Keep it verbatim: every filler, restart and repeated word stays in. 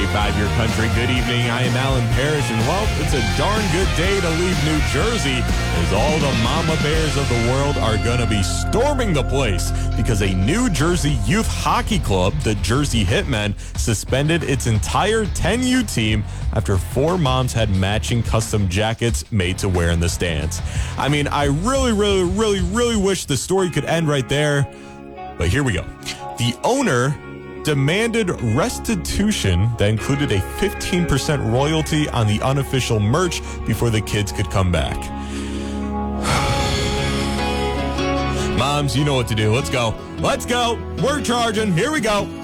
ninety-five Your Country. Good evening. I am Alan Parrish, and well, it's a darn good day to leave New Jersey, as all the mama bears of the world are going to be storming the place because a New Jersey youth hockey club, the Jersey Hitmen, suspended its entire ten U team after four moms had matching custom jackets made to wear in the stands. I mean, I really, really, really, really wish the story could end right there, but here we go. The owner demanded restitution that included a fifteen percent royalty on the unofficial merch before the kids could come back. Moms, you know what to do. Let's go. Let's go. We're charging. Here we go.